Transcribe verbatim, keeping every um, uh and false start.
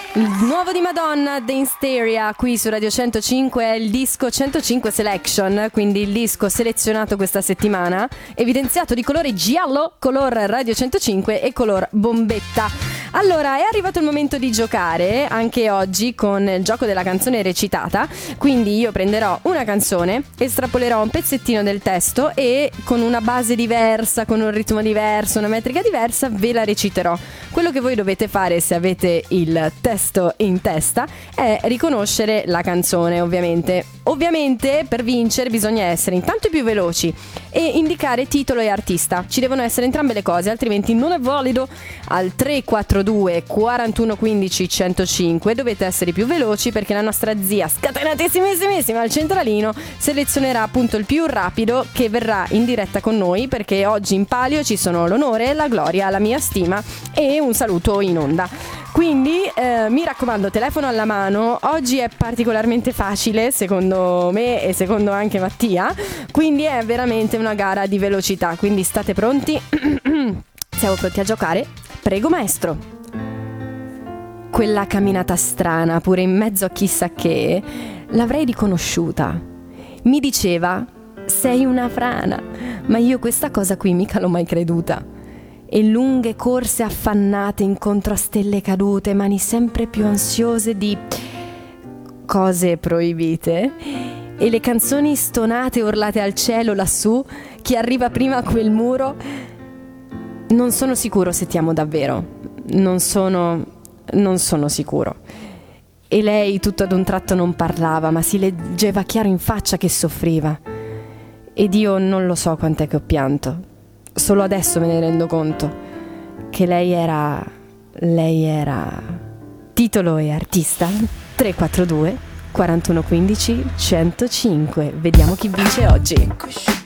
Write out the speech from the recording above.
Il nuovo di Madonna, The Hysteria, qui su Radio centocinque, è il disco centocinque Selection, quindi il disco selezionato questa settimana, evidenziato di colore giallo, color Radio centocinque e color bombetta. Allora, è arrivato il momento di giocare anche oggi con il gioco della canzone recitata, quindi io prenderò una canzone, estrapolerò un pezzettino del testo e con una base diversa, con un ritmo diverso, una metrica diversa, ve la reciterò. Quello che voi dovete fare, se avete il testo in testa, è riconoscere la canzone, ovviamente. Ovviamente per vincere bisogna essere intanto i più veloci e indicare titolo e artista. Ci devono essere entrambe le cose, altrimenti non è valido. Al tre quattro due quarantuno quindici centocinque dovete essere i più veloci, perché la nostra zia scatenatissimissima al centralino selezionerà appunto il più rapido, che verrà in diretta con noi, perché oggi in palio ci sono l'onore, la gloria, la mia stima e un saluto in onda. Quindi eh, mi raccomando, telefono alla mano. Oggi è particolarmente facile secondo me e secondo anche Mattia, quindi è veramente una gara di velocità, quindi state pronti? Siamo pronti a giocare? Prego maestro. Quella camminata strana, pure in mezzo a chissà che, l'avrei riconosciuta. Mi diceva: sei una frana, ma io questa cosa qui mica l'ho mai creduta. E lunghe corse affannate incontro a stelle cadute, mani sempre più ansiose di cose proibite, e le canzoni stonate urlate al cielo lassù. Chi arriva prima a quel muro? Non sono sicuro se ti amo davvero, non sono, non sono sicuro. E lei tutto ad un tratto non parlava, ma si leggeva chiaro in faccia che soffriva. Ed io non lo so quant'è che ho pianto. Solo adesso me ne rendo conto che lei era, lei era titolo e artista. Tre quattro due quarantuno quindici centocinque. Vediamo chi vince oggi.